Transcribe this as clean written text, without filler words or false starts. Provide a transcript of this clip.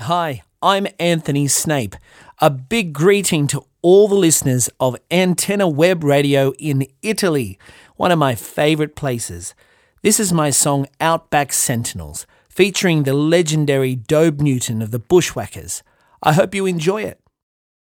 Hi, I'm Anthony Snape. A big greeting to all the listeners of Antenna Web Radio in Italy, one of my favourite places. This is my song Outback Sentinels, featuring the legendary Dobe Newton of the Bushwhackers. I hope you enjoy it.